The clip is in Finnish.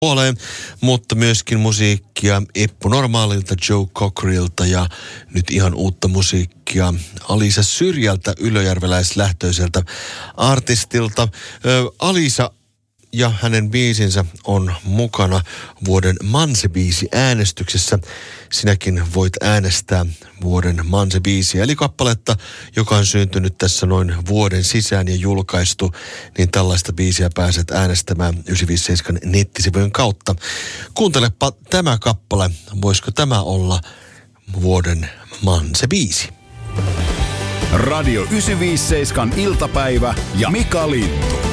puoleen, mutta myöskin musiikkia Eppu Normaalilta, Joe Cockerylta ja nyt ihan uutta musiikkia Alisa Syrjältä, ylöjärveläislähtöiseltä artistilta. Alisa ja hänen biisinsä on mukana vuoden Manse-biisi äänestyksessä. Sinäkin voit äänestää vuoden Manse-biisiä, eli kappaletta, joka on syntynyt tässä noin vuoden sisään ja julkaistu, niin tällaista biisiä pääset äänestämään 957 nettisivujen kautta. Kuuntelepa tämä kappale, voisiko tämä olla vuoden Manse-biisi? Radio 957 iltapäivä ja Mika Lintu.